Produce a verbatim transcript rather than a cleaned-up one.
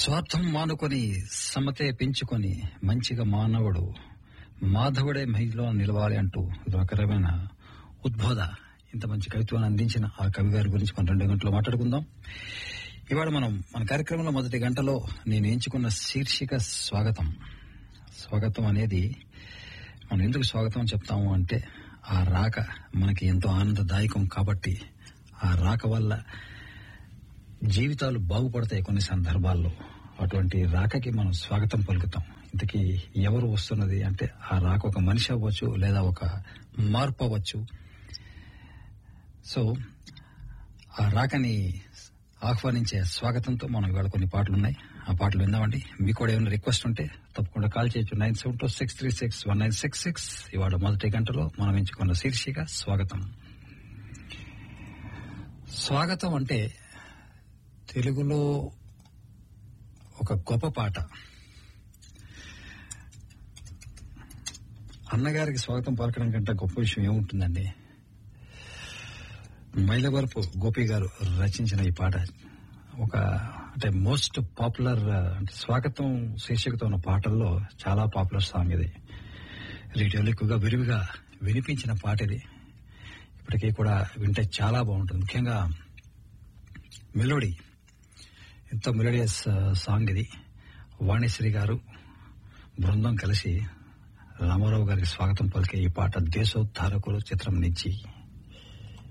స్వార్థం మానుకొని సమతే పెంచుకొని మంచిగా మానవుడు మాధవుడే మహిళలో నిలవాలి అంటూ ఇది ఒక రకమైన ఉద్బోధ. ఇంత మంచి కవిత్వాన్ని అందించిన ఆ కవి గారి గురించి మనం రెండు గంటలు మాట్లాడుకుందాం. ఇవాళ మనం మన కార్యక్రమంలో మొదటి గంటలో నేను ఎంచుకున్న శీర్షిక స్వాగతం. స్వాగతం అనేది మనం ఎందుకు స్వాగతం చెప్తాము అంటే ఆ రాక మనకి ఎంతో ఆనందదాయకం కాబట్టి ఆ రాక వల్ల జీవితాలు బాగుపడతాయి. కొన్ని సందర్భాల్లో అటువంటి రాకకి మనం స్వాగతం పలుకుతాం. ఇంతకీ ఎవరు వస్తున్నది అంటే ఆ రాక ఒక మనిషి అవ్వచ్చు లేదా ఒక మార్పు అవ్వచ్చు. సో ఆ రాకని ఆహ్వానించే స్వాగతంతో మనం ఇవాళ కొన్ని పాటలు ఉన్నాయి. ఆ పాటలు విందామండి. మీకు కూడా ఏమైనా రిక్వెస్ట్ ఉంటే తప్పకుండా కాల్ చేయొచ్చు. Nine seven two six three six one nine six six ఇవాళ మొదటి గంటలో మనం ఎంచుకున్న శీర్షిక స్వాగతం. స్వాగతం అంటే తెలుగులో ఒక గొప్ప పాట. అన్నగారికి స్వాగతం పలకడం కంటే గొప్ప విషయం ఏముంటుందండి. మైలవరపు గోపి గారు రచించిన ఈ పాట ఒక అంటే మోస్ట్ పాపులర్ అంటే స్వాగతం శీర్షికతో ఉన్న పాటల్లో చాలా పాపులర్ సాంగ్ ఇది. రేడియోలో ఎక్కువగా విరివిగా వినిపించిన పాట ఇది. ఇప్పటికీ కూడా వింటే చాలా బాగుంటుంది. ముఖ్యంగా మెలోడీ ఎంతో మెలోడియస్ సాంగ్ ఇది. వాణిశ్రీ గారు బృందం కలిసి రామారావు గారికి స్వాగతం పలికే ఈ పాట దేశోద్ధారకులు చిత్రం నుంచి